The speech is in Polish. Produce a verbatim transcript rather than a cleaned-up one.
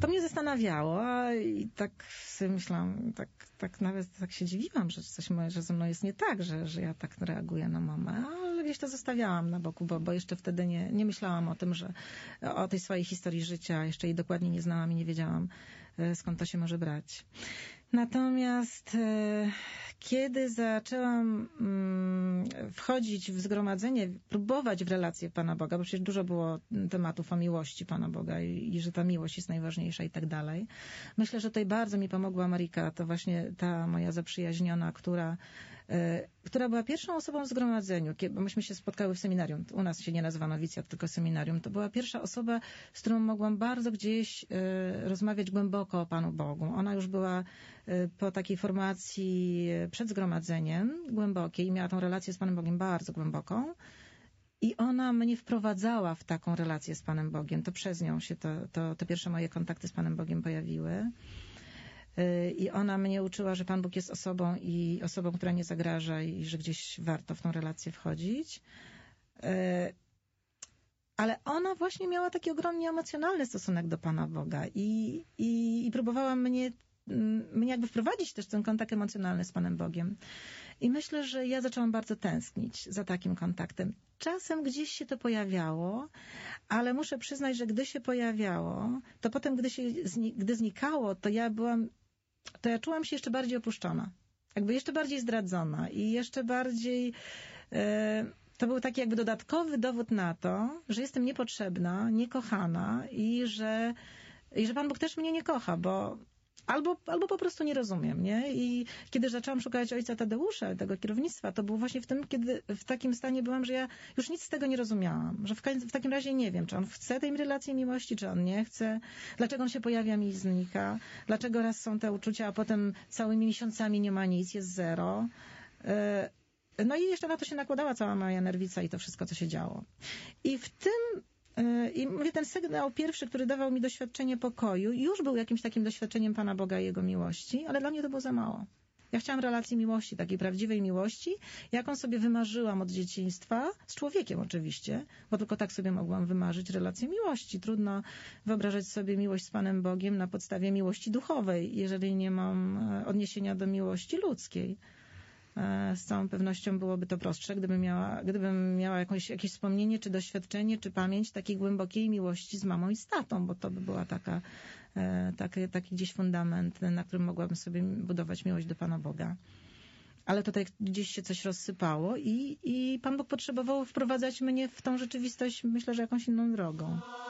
to mnie zastanawiało, a i tak sobie myślałam, tak, tak nawet tak się dziwiłam, że coś moje, że ze mną jest nie tak, że, że ja tak reaguję na mamę, ale gdzieś to zostawiałam na boku, bo, bo jeszcze wtedy nie, nie myślałam o tym, że o tej swojej historii życia, jeszcze jej dokładnie nie znałam i nie wiedziałam, skąd to się może brać. Natomiast e, kiedy zaczęłam mm, wchodzić w zgromadzenie, próbować w relację Pana Boga, bo przecież dużo było tematów o miłości Pana Boga i, i że ta miłość jest najważniejsza i tak dalej. Myślę, że tutaj bardzo mi pomogła Marika, to właśnie ta moja zaprzyjaźniona, która, e, która była pierwszą osobą w zgromadzeniu, kiedy, bo myśmy się spotkały w seminarium. U nas się nie nazywa nowicjat, tylko seminarium. To była pierwsza osoba, z którą mogłam bardzo gdzieś e, rozmawiać głęboko o Panu Bogu. Ona już była po takiej formacji przed zgromadzeniem głębokiej i miała tą relację z Panem Bogiem bardzo głęboką i ona mnie wprowadzała w taką relację z Panem Bogiem. To przez nią się to, to, te pierwsze moje kontakty z Panem Bogiem pojawiły. I ona mnie uczyła, że Pan Bóg jest osobą i osobą, która nie zagraża i że gdzieś warto w tą relację wchodzić. Ale ona właśnie miała taki ogromnie emocjonalny stosunek do Pana Boga i, i, i próbowała mnie mnie jakby wprowadzić też w ten kontakt emocjonalny z Panem Bogiem. I myślę, że ja zaczęłam bardzo tęsknić za takim kontaktem. Czasem gdzieś się to pojawiało, ale muszę przyznać, że gdy się pojawiało, to potem, gdy się, gdy znikało, to ja byłam, to ja czułam się jeszcze bardziej opuszczona. Jakby jeszcze bardziej zdradzona i jeszcze bardziej, e, to był taki jakby dodatkowy dowód na to, że jestem niepotrzebna, niekochana i że, i że Pan Bóg też mnie nie kocha, bo Albo, albo po prostu nie rozumiem, nie? I kiedy zaczęłam szukać ojca Tadeusza, tego kierownictwa, to było właśnie w tym, kiedy w takim stanie byłam, że ja już nic z tego nie rozumiałam. Że w, w takim razie nie wiem, czy on chce tej relacji miłości, czy on nie chce. Dlaczego on się pojawia mi i znika. Dlaczego raz są te uczucia, a potem całymi miesiącami nie ma nic, jest zero. No i jeszcze na to się nakładała cała moja nerwica i to wszystko, co się działo. I w tym I mówię, ten sygnał pierwszy, który dawał mi doświadczenie pokoju, już był jakimś takim doświadczeniem Pana Boga i Jego miłości, ale dla mnie to było za mało. Ja chciałam relacji miłości, takiej prawdziwej miłości, jaką sobie wymarzyłam od dzieciństwa, z człowiekiem oczywiście, bo tylko tak sobie mogłam wymarzyć relację miłości. Trudno wyobrażać sobie miłość z Panem Bogiem na podstawie miłości duchowej, jeżeli nie mam odniesienia do miłości ludzkiej. Z całą pewnością byłoby to prostsze, gdybym miała, gdybym miała jakieś, jakieś wspomnienie, czy doświadczenie, czy pamięć takiej głębokiej miłości z mamą i z tatą, bo to by była taka, taki, taki gdzieś fundament, na którym mogłabym sobie budować miłość do Pana Boga. Ale tutaj gdzieś się coś rozsypało i, i Pan Bóg potrzebował wprowadzać mnie w tą rzeczywistość, myślę, że jakąś inną drogą.